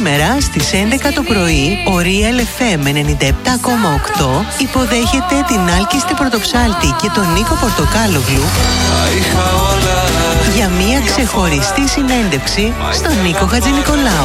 Σήμερα στις 11 το πρωί ο Real FM 97,8 υποδέχεται την Άλκιστη Πρωτοψάλτη και τον Νίκο Πορτοκάλογλου για μια ξεχωριστή συνέντευξη στον Νίκο Χατζηνικολάου.